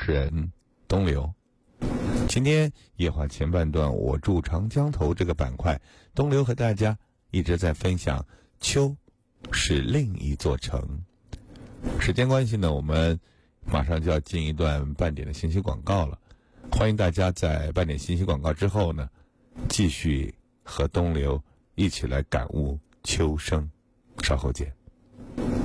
持人东流。今天夜话前半段，我住长江头这个板块，东流和大家一直在分享秋是另一座城。时间关系呢，我们马上就要进一段半点的信息广告了。欢迎大家在半点信息广告之后呢，继续和东流一起来感悟秋声。稍后见。